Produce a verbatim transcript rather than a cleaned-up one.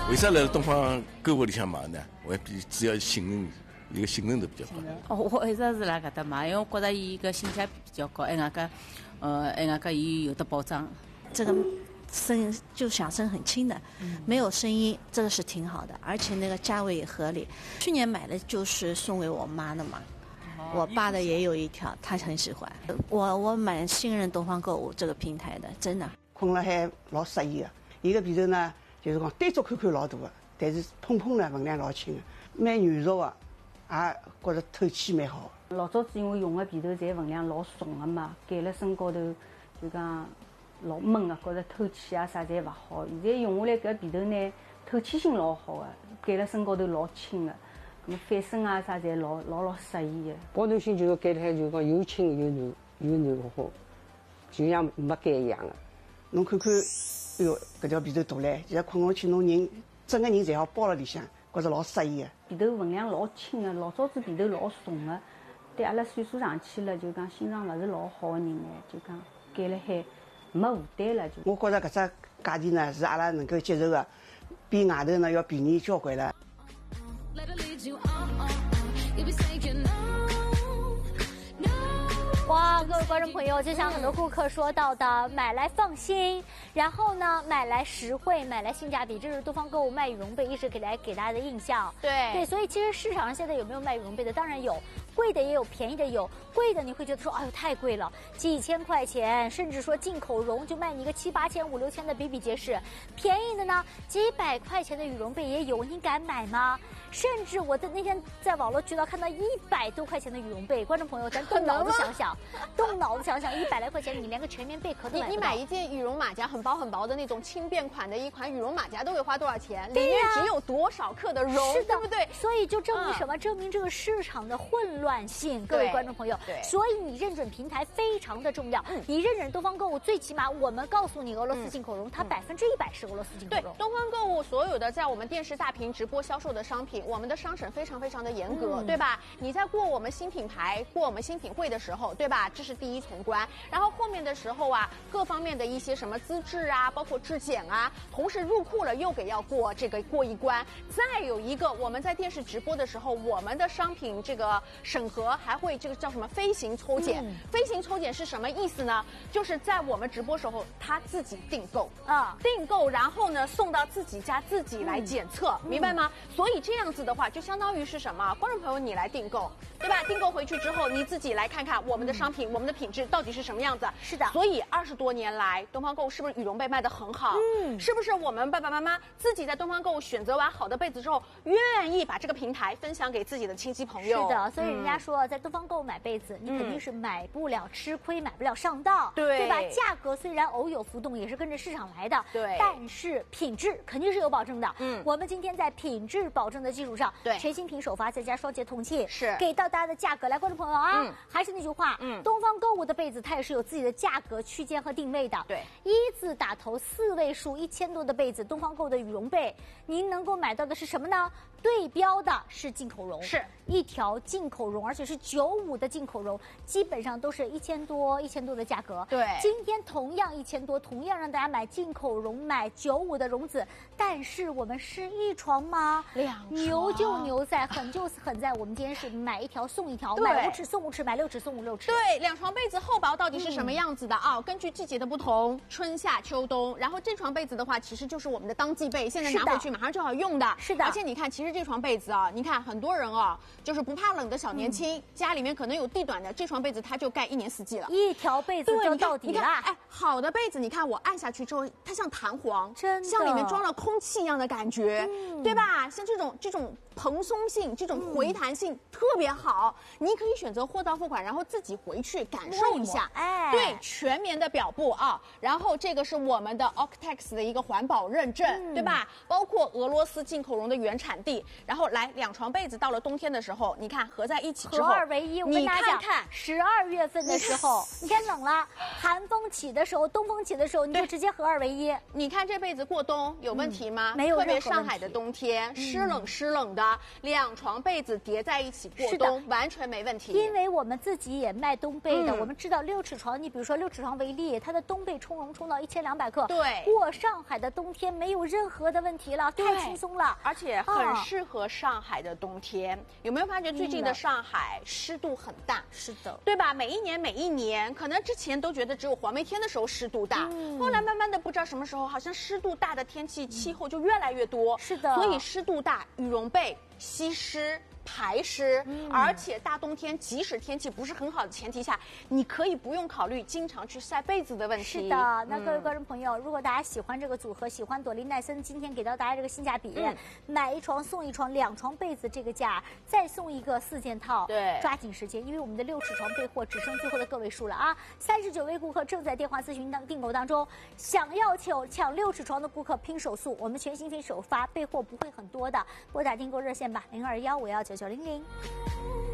为啥来东方购物里向买呢？我比主要信任，一个信任度比较高。 哦，我一直是来搿搭买，因为我觉得伊个性价比比较高，还外加，呃，还外加伊有的保障。 这个声就响声很轻的，没有声音，这个是挺好的，而且那个价位也合理。去年买的就是送给我妈的嘛，我爸的也有一条，他很喜欢。我我蛮信任东方购物这个平台的，真的。 困了还老适意的，伊个皮头呢，就是讲单只看看老大的，但是碰碰呢分量老轻的，蛮软熟的，也觉着透气蛮好。 老早子因为用的皮头侪分量老重的嘛，盖了身高头就讲老闷的，觉着透气啊啥侪勿好。现在用下来搿皮头呢，透气性老好的，盖了身高头老轻的，咁翻身啊啥侪老老老适意的。 保暖性就是盖了海就讲又轻又软，又软和好，就像没盖一样的。 侬看看，哎哟，搿条皮头大唻，现在困下去，侬人整个人侪好包辣里向，觉着老适意的。 皮头分量老轻的，老早子皮头老重的，对阿拉岁数上去了，就讲心脏勿是老好的人呢，就讲盖了海没负担了就。 我觉着搿只价钿呢是阿拉能够接受的，比外头呢要便宜交关了。 哇，各位观众朋友，就像很多顾客说到的，买来放心，然后呢，买来实惠，买来性价比，这是东方购物卖羽绒被一直给大家给大家的印象。 对对，所以其实市场上现在有没有卖羽绒被的？当然有，贵的也有，便宜的有。贵的你会觉得说，哎呦太贵了，几千块钱，甚至说进口绒就卖你一个七八千、五六千的比比皆是。便宜的呢，几百块钱的羽绒被也有，你敢买吗？甚至我在那天在网络渠道看到一百多块钱的羽绒被，观众朋友，咱动脑子想想，动脑子想想，一百来块钱你连个全棉被壳都买不到。 你你买一件羽绒马甲很薄很薄的那种轻便款的一款羽绒马甲都会花多少钱？里面只有多少克的绒， 是的， 对不对？ 所以就证明什么？嗯、证明这个市场的混乱性，各位观众朋友。 对。 所以你认准平台非常的重要。嗯、你认准东方购物，最起码我们告诉你，俄罗斯进口绒，嗯、它百分之一百是俄罗斯进口绒。 对，东方购物所有的在我们电视大屏直播销售的商品，我们的商审非常非常的严格，嗯、对吧？你在过我们新品牌、过我们新品会的时候，对吧？这是第一重关。然后后面的时候啊，各方面的一些什么资质啊，包括质检啊，同时入库了又给要过这个过一关。再有一个，我们在电视直播的时候，我们的商品这个审核还会这个叫什么飞行抽检？嗯、飞行抽检是什么意思呢？就是在我们直播时候，他自己订购啊，订购，然后呢送到自己家自己来检测，嗯、明白吗？所以这样子的话，就相当于是什么？观众朋友，你来订购，对吧？订购回去之后，你自己来看看我们的商品、嗯、我们的品质到底是什么样子。 是的。 所以二十多年来，东方购物是不是羽绒被卖得很好？嗯，是不是我们爸爸妈妈自己在东方购物选择完好的被子之后，愿意把这个平台分享给自己的亲戚朋友？ 是的，所以人家说，嗯、在东方购物买被子，你肯定是买不了吃亏，买不了上当， 对对吧？价格虽然偶有浮动，也是跟着市场来的， 对， 但是品质肯定是有保证的。嗯，我们今天在品质保证的基础上， 对， 全新品首发再加双节同气， 是给到大家的价格。来，观众朋友啊，嗯、还是那句话，嗯，东方购物的被子它也是有自己的价格区间和定位的。 对， 一字打头四位数一千多的被子，东方购物的羽绒被，您能够买到的是什么呢？对标的是进口绒， 是一条进口绒，而且是九五的进口绒，基本上都是一千多一千多的价格。 对， 今天同样一千多，同样让大家买进口绒，买九五的绒子，但是我们是一床吗？ 两床。 牛就牛在，狠就狠在，我们今天是买一条送一条，买五尺送五尺，买六尺送五六尺。 对，两床被子厚薄到底是什么样子的啊？嗯、根据季节的不同，春夏秋冬。然后这床被子的话，其实就是我们的当季被，现在拿回去马上就好用的。 是的。 而且你看，其实这床被子啊，你看很多人啊，就是不怕冷的小年轻，嗯、家里面可能有地暖的，这床被子它就盖一年四季了， 一条被子就到底了。 哎，好的被子，你看我按下去之后，它像弹簧， 真的像里面装了空气一样的感觉，嗯、对吧？像这种这种蓬松性、这种回弹性、嗯、特别好。你可以选择货到付款，然后自己回去感受一下。 哎， 对，全棉的表布啊，然后这个是我们的 Octex 的一个环保认证，嗯、对吧？包括俄罗斯进口绒的原产地。然后来两床被子，到了冬天的时候，你看合在一一起之后， 合二为一。我跟你大家讲， 看看十二月份的时候，你天冷了，寒风起的时候，东风起的时候，你就直接合二为一。 你看这被子过冬有问题吗？ 嗯没有特别任何问题上海的冬天，湿冷湿冷的，两床被子叠在一起过是的冬，完全没问题。 因为我们自己也卖冬被的， 嗯我们知道六尺床，你比如说六尺床为例，它的冬被充绒充到一千两百克， 对过上海的冬天没有任何的问题了，太对轻松了。 而且很适合上海的冬天。有没有发觉最近的上海湿度很大？ 是的， 对吧？每一年每一年，可能之前都觉得只有黄梅天的时候湿度大， 嗯后来慢慢的不知道什么时候，好像湿度大的天气气候就越来越多。 是的所以湿度大，羽绒被吸湿。排湿， 嗯而且大冬天，即使天气不是很好的前提下，你可以不用考虑经常去晒被子的问题。 是的，那各位观众朋友，如果大家喜欢这个组合，喜欢朵琳奈森今天给到大家这个性价比， 嗯买一床送一床，两床被子这个价，再送一个四件套， 对抓紧时间，因为我们的六尺床备货只剩最后的个位数了啊！三十九位顾客正在电话咨询当订购当中，想要抢抢六尺床的顾客拼手速，我们全新品首发，备货不会很多的，拨打订购热线吧，零二幺五幺九九零零。